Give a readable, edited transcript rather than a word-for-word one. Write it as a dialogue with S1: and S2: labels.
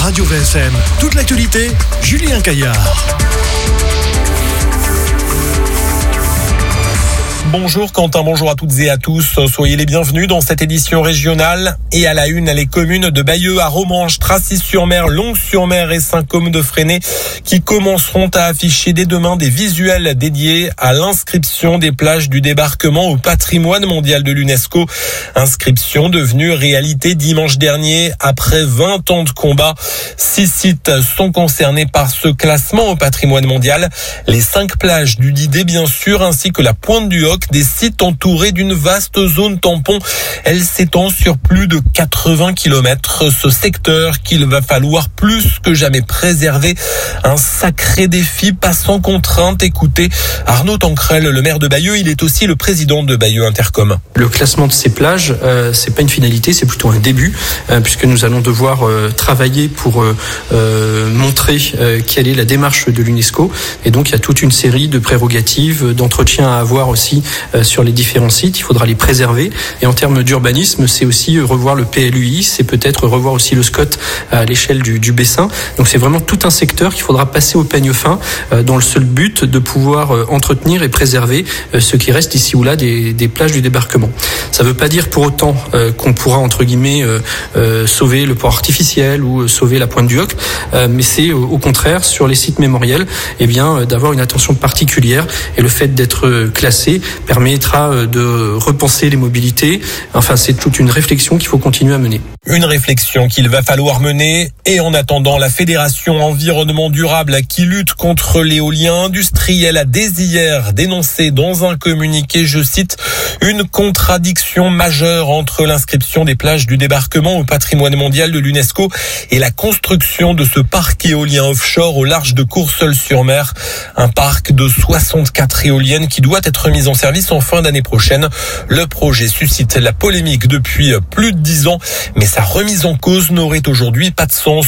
S1: Radio VSM. Toute l'actualité, Julien Caillard.
S2: Bonjour Quentin, bonjour à toutes et à tous. Soyez les bienvenus dans cette édition régionale. Et à la une, les communes de Bayeux à Romange, Tracy-sur-Mer, Longues-sur-Mer et Saint-Côme-de-Fresnay qui commenceront à afficher dès demain des visuels dédiés à l'inscription des plages du débarquement au patrimoine mondial de l'UNESCO. Inscription devenue réalité dimanche dernier après 20 ans de combat. 6 sites sont concernés par ce classement au patrimoine mondial. Les 5 plages du Didet bien sûr, ainsi que la Pointe du Hoc, des sites entourés d'une vaste zone tampon. Elle s'étend sur plus de 80 km. Ce secteur qu'il va falloir plus que jamais préserver. Un sacré défi, pas sans contrainte. Écoutez, Arnaud Tancrel, le maire de Bayeux, il est aussi le président de Bayeux Intercom.
S3: Le classement de ces plages, c'est pas une finalité, c'est plutôt un début, puisque nous allons devoir travailler pour montrer quelle est la démarche de l'UNESCO. Et donc, il y a toute une série de prérogatives, d'entretien à avoir aussi sur les différents sites. Il faudra les préserver. Et en termes d'urbanisme, c'est aussi revoir le PLUI, c'est peut-être revoir aussi le SCOT à l'échelle du Bessin. Donc c'est vraiment tout un secteur qu'il faudra passer au peigne fin dans le seul but de pouvoir entretenir et préserver ce qui reste ici ou là des plages du débarquement. Ça ne veut pas dire pour autant qu'on pourra entre guillemets sauver le port artificiel ou sauver la Pointe du Hoc, mais c'est au contraire sur les sites mémoriels d'avoir une attention particulière, et le fait d'être classé permettra de repenser les mobilités. Enfin, c'est toute une réflexion qu'il faut continuer à mener.
S2: Une réflexion qu'il va falloir mener. Et en attendant, la Fédération Environnement Durable qui lutte contre l'éolien industriel a dès hier dénoncé dans un communiqué, je cite, une contradiction majeure entre l'inscription des plages du débarquement au patrimoine mondial de l'UNESCO et la construction de ce parc éolien offshore au large de Courseulles-sur-Mer. Un parc de 64 éoliennes qui doit être mis en service en fin d'année prochaine. Le projet suscite la polémique depuis plus de 10 ans, mais sa remise en cause n'aurait aujourd'hui pas de sens